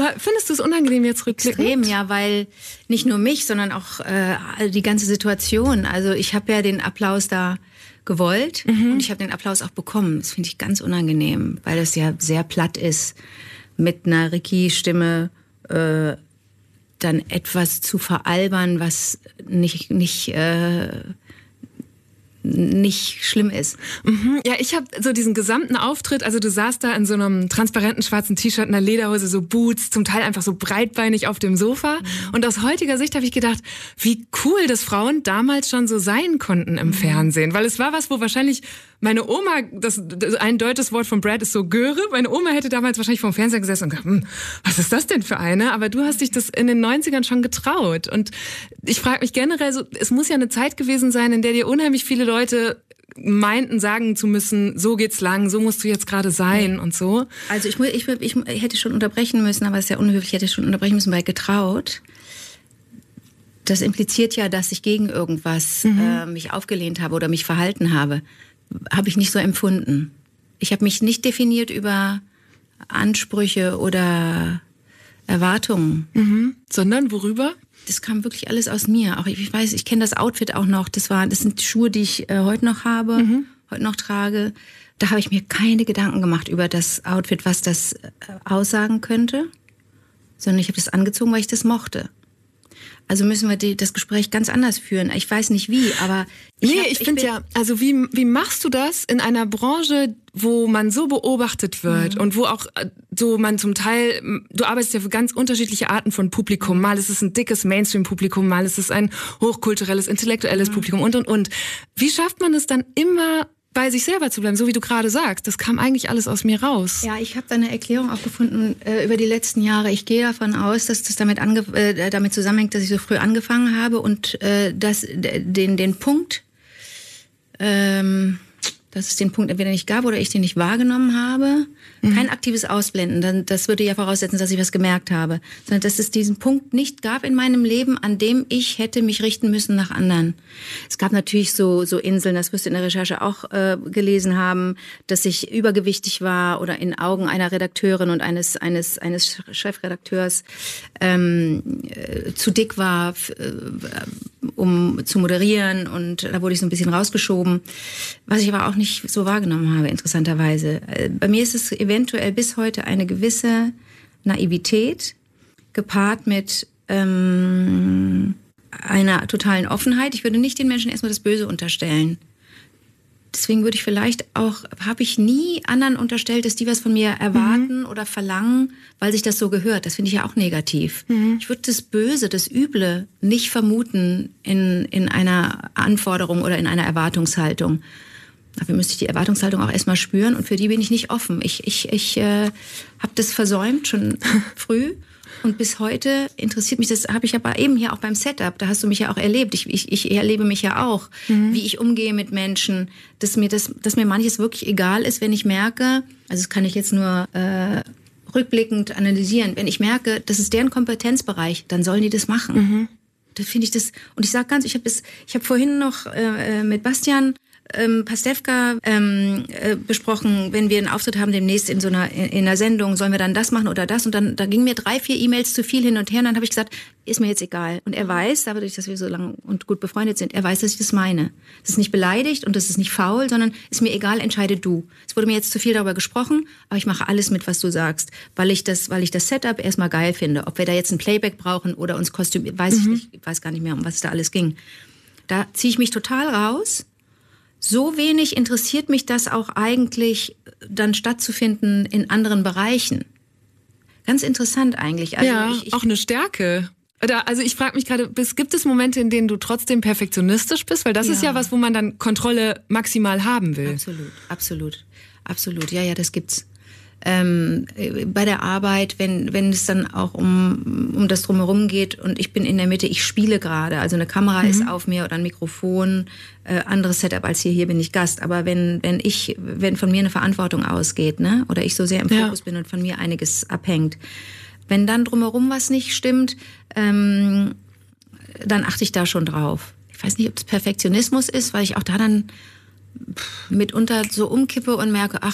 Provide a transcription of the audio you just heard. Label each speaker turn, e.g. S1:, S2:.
S1: Findest du es unangenehm jetzt rückblickend?
S2: Extrem, ja, weil nicht nur mich, sondern auch die ganze Situation. Also ich habe ja den Applaus da gewollt und ich habe den Applaus auch bekommen. Das finde ich ganz unangenehm, weil das ja sehr platt ist, mit einer Ricky-Stimme dann etwas zu veralbern, was nicht schlimm ist.
S1: Ja, ich habe so diesen gesamten Auftritt, also du saßt da in so einem transparenten schwarzen T-Shirt, einer Lederhose, so Boots, zum Teil einfach so breitbeinig auf dem Sofa. Und aus heutiger Sicht habe ich gedacht, wie cool, dass Frauen damals schon so sein konnten im Fernsehen. Weil es war was, wo wahrscheinlich meine Oma, ein deutsches Wort von Brad ist so Göre, meine Oma hätte damals wahrscheinlich vorm Fernseher gesessen und gedacht, was ist das denn für eine? Aber du hast dich das in den 90ern schon getraut. Und ich frage mich generell so, es muss ja eine Zeit gewesen sein, in der dir unheimlich viele Leute meinten, sagen zu müssen, so geht's lang, so musst du jetzt gerade sein und so.
S2: Also ich hätte schon unterbrechen müssen, aber es ist ja unhöflich, ich hätte schon unterbrechen müssen bei getraut. Das impliziert ja, dass ich gegen irgendwas mich aufgelehnt habe oder mich verhalten habe. Habe ich nicht so empfunden. Ich habe mich nicht definiert über Ansprüche oder Erwartungen.
S1: Sondern worüber?
S2: Das kam wirklich alles aus mir. Auch ich weiß, ich kenne das Outfit auch noch. Das sind Schuhe, die ich heute noch habe, heute noch trage. Da habe ich mir keine Gedanken gemacht über das Outfit, was das aussagen könnte, sondern ich habe das angezogen, weil ich das mochte. Also müssen wir das Gespräch ganz anders führen. Ich weiß nicht wie, aber
S1: ich finde ja, also wie machst du das in einer Branche, wo man so beobachtet wird und wo auch so man zum Teil, du arbeitest ja für ganz unterschiedliche Arten von Publikum. Mal ist es ein dickes Mainstream-Publikum, mal ist es ein hochkulturelles, intellektuelles Publikum und. Wie schafft man es dann immer bei sich selber zu bleiben, so wie du gerade sagst? Das kam eigentlich alles aus mir raus.
S2: Ja, ich habe da eine Erklärung auch gefunden über die letzten Jahre. Ich gehe davon aus, dass das damit zusammenhängt, dass ich so früh angefangen habe und dass den Punkt, dass es den Punkt entweder nicht gab oder ich den nicht wahrgenommen habe. Kein aktives Ausblenden, das würde ja voraussetzen, dass ich was gemerkt habe. Sondern dass es diesen Punkt nicht gab in meinem Leben, an dem ich hätte mich richten müssen nach anderen. Es gab natürlich so Inseln, das wirst du in der Recherche auch gelesen haben, dass ich übergewichtig war oder in Augen einer Redakteurin und eines Chefredakteurs zu dick war, um zu moderieren, und da wurde ich so ein bisschen rausgeschoben, was ich aber auch nicht so wahrgenommen habe, interessanterweise. Bei mir ist es eventuell bis heute eine gewisse Naivität, gepaart mit einer totalen Offenheit. Ich würde nicht den Menschen erstmal das Böse unterstellen. Deswegen würde ich vielleicht auch, habe ich nie anderen unterstellt, dass die was von mir erwarten oder verlangen, weil sich das so gehört. Das finde ich ja auch negativ. Ich würde das Böse, das Üble nicht vermuten in einer Anforderung oder in einer Erwartungshaltung. Dafür müsste ich die Erwartungshaltung auch erstmal spüren, und für die bin ich nicht offen. Ich habe das versäumt, schon früh. Und bis heute interessiert mich, das habe ich aber eben hier auch beim Setup, da hast du mich ja auch erlebt. Ich erlebe mich ja auch, wie ich umgehe mit Menschen, dass mir manches wirklich egal ist, wenn ich merke, also das kann ich jetzt nur rückblickend analysieren, wenn ich merke, das ist deren Kompetenzbereich, dann sollen die das machen. Da finde ich das, und ich sage ganz, ich habe vorhin noch mit Bastian Pastewka besprochen, wenn wir einen Auftritt haben demnächst in einer Sendung, sollen wir dann das machen oder das, und dann da gingen mir 3-4 E-Mails zu viel hin und her, und dann habe ich gesagt, ist mir jetzt egal. Und er weiß, dadurch, dass wir so lang und gut befreundet sind, er weiß, dass ich das meine. Das ist nicht beleidigt und das ist nicht faul, sondern ist mir egal, entscheide du. Es wurde mir jetzt zu viel darüber gesprochen, aber ich mache alles mit, was du sagst, weil ich das Setup erstmal geil finde. Ob wir da jetzt ein Playback brauchen oder uns Kostüm, weiß ich nicht, ich weiß gar nicht mehr, um was da alles ging. Da ziehe ich mich total raus. So wenig interessiert mich das auch eigentlich, dann stattzufinden in anderen Bereichen. Ganz interessant eigentlich. Also
S1: ja, auch eine Stärke. Also ich frage mich gerade, gibt es Momente, in denen du trotzdem perfektionistisch bist? Weil das ist ja was, wo man dann Kontrolle maximal haben will. Absolut. Ja, das gibt's. Bei der Arbeit, wenn es dann auch um das Drumherum geht und ich bin in der Mitte, ich spiele gerade, also eine Kamera ist auf mir oder ein Mikrofon, anderes Setup als hier bin ich Gast, aber wenn von mir eine Verantwortung ausgeht, ne, oder ich so sehr im Fokus bin und von mir einiges abhängt, wenn dann drumherum was nicht stimmt, dann achte ich da schon drauf. Ich weiß nicht, ob es Perfektionismus ist, weil ich auch da dann mitunter so umkippe und merke, ach,